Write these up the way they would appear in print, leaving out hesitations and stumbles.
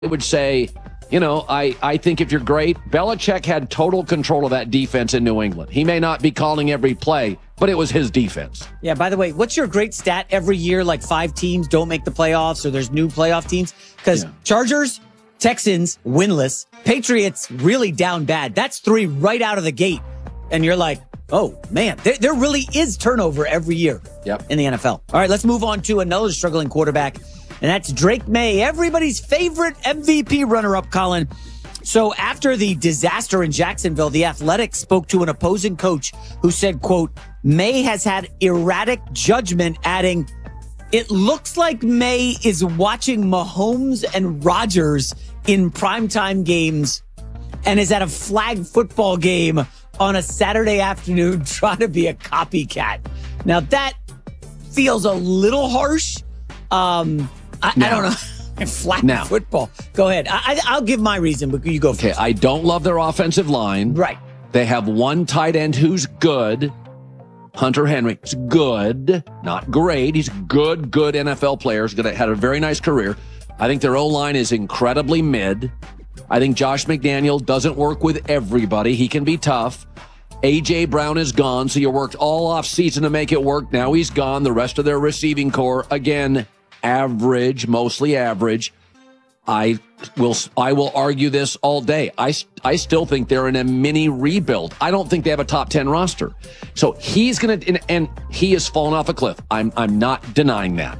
would say, I think if you're great, Belichick had total control of that defense in New England. He may not be calling every play, but it was his defense. Yeah, by the way, what's your great stat every year? Like 5 teams don't make the playoffs or there's new playoff teams? Because Chargers, Texans, winless. Patriots, really down bad. That's 3 right out of the gate. And you're like, oh, man, there really is turnover every year in the NFL. All right, let's move on to another struggling quarterback. And that's Drake May, everybody's favorite MVP runner-up, Colin. So after the disaster in Jacksonville, the Athletic spoke to an opposing coach who said, quote, May has had erratic judgment, adding, it looks like May is watching Mahomes and Rodgers in primetime games and is at a flag football game on a Saturday afternoon trying to be a copycat. Now that feels a little harsh. I don't know. Flag football. Go ahead. I'll give my reason, but you go first. Okay, I don't love their offensive line. Right. They have one tight end who's good. Hunter Henry. He's good. Not great. He's good NFL player. He's had a very nice career. I think their O-line is incredibly mid. I think Josh McDaniel doesn't work with everybody. He can be tough. A.J. Brown is gone, so you worked all off season to make it work. Now he's gone. The rest of their receiving core, again, average, mostly average. I will argue this all day. I still think they're in a mini rebuild. I don't think they have a top 10 roster. So he's going to, and he has fallen off a cliff. I'm not denying that.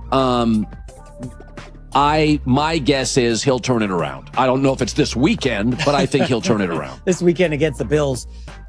My guess is he'll turn it around. I don't know if it's this weekend, but I think he'll turn it around. This weekend against the Bills.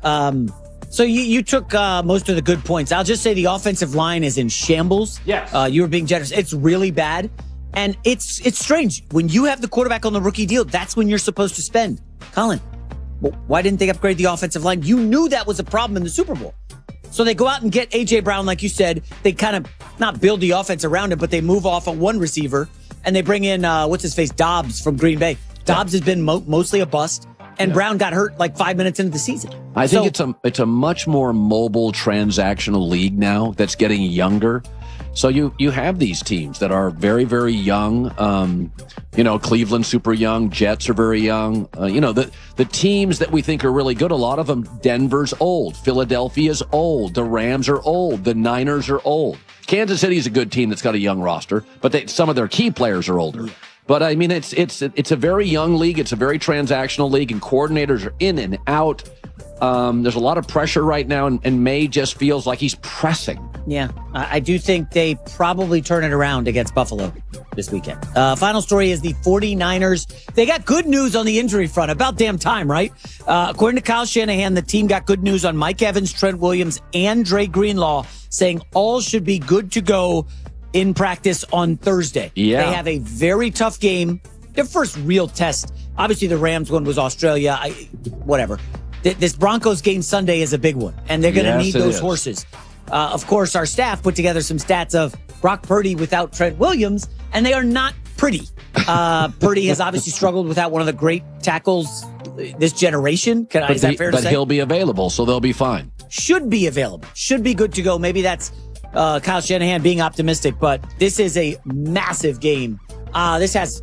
So you took most of the good points. I'll just say the offensive line is in shambles. Yes. You were being generous. It's really bad. And it's strange. When you have the quarterback on the rookie deal, that's when you're supposed to spend. Colin, why didn't they upgrade the offensive line? You knew that was a problem in the Super Bowl. So they go out and get A.J. Brown, like you said. They kind of not build the offense around him, but they move off on one receiver. And they bring in, Dobbs from Green Bay. Dobbs has been mostly a bust. And Brown got hurt like 5 minutes into the season. I think it's a much more mobile transactional league now that's getting younger. So you have these teams that are very, very young. Cleveland super young, Jets are very young. The teams that we think are really good, a lot of them, Denver's old, Philadelphia's old, the Rams are old, the Niners are old. Kansas City's a good team that's got a young roster, but some of their key players are older. Yeah. But I mean, it's a very young league. It's a very transactional league, and coordinators are in and out. There's a lot of pressure right now, and May just feels like he's pressing. Yeah, I do think they probably turn it around against Buffalo this weekend. Final story is the 49ers. They got good news on the injury front. About damn time, right? According to Kyle Shanahan, the team got good news on Mike Evans, Trent Williams, and Dre Greenlaw, saying all should be good to go in practice on Thursday. Yeah. They have a very tough game. Their first real test. Obviously, the Rams one was Australia. Whatever. This Broncos game Sunday is a big one, and they're going to need those horses. Of course, our staff put together some stats of Brock Purdy without Trent Williams, and they are not pretty. Purdy has obviously struggled without one of the great tackles this generation. Is that fair to say? But he'll be available, so they'll be fine. Should be available. Should be good to go. Maybe that's Kyle Shanahan being optimistic, but this is a massive game. This has,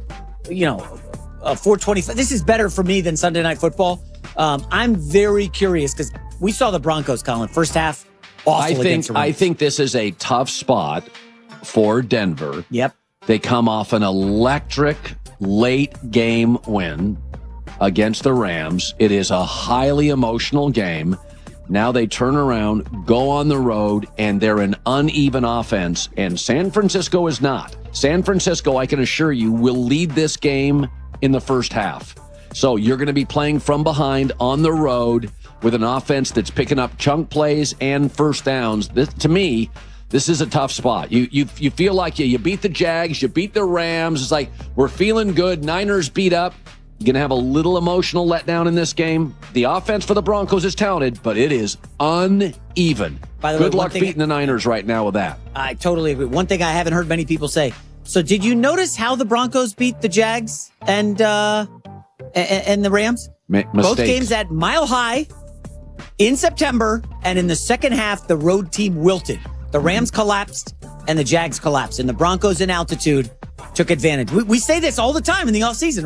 425. This is better for me than Sunday Night Football. I'm very curious because we saw the Broncos, Colin, first half. I think this is a tough spot for Denver. Yep. They come off an electric late game win against the Rams. It is a highly emotional game. Now they turn around, go on the road, and they're an uneven offense, and San Francisco is not. San Francisco, I can assure you, will lead this game in the first half. So you're going to be playing from behind on the road with an offense that's picking up chunk plays and first downs. To me, this is a tough spot. You feel like you beat the Jags, you beat the Rams. It's like we're feeling good. Niners beat up. You're going to have a little emotional letdown in this game. The offense for the Broncos is talented, but it is uneven. By the way, good luck beating the Niners right now with that. I totally agree. One thing I haven't heard many people say. So did you notice how the Broncos beat the Jags and the Rams? Both games at Mile High in September, and in the second half, the road team wilted. The Rams collapsed and the Jags collapsed. And the Broncos in altitude, took advantage. We say this all the time in the offseason.